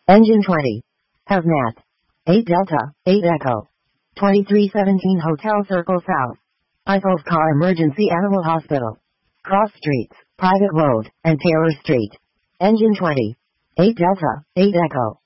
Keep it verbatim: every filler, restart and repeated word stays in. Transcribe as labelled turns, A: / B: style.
A: Engine twenty. Hazmat. eight Delta, eight Echo. twenty-three seventeen Hotel Circle South. Eiffels Car Emergency Animal Hospital. Cross Streets, Private Road, and Taylor Street. Engine twenty. eight Delta, eight Echo.